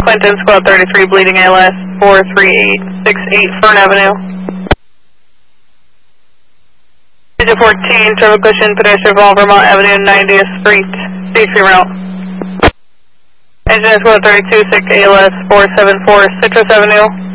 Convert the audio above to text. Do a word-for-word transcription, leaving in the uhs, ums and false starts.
Clinton, Squad thirty-three, bleeding A L S, four three eight six eight, Fern Avenue. Engine fourteen, Turbo Cushion, pedestrian Val, Vermont Avenue, ninetieth Street, station route. Engine Squad thirty-two, sick A L S, four seven four, Citrus Avenue.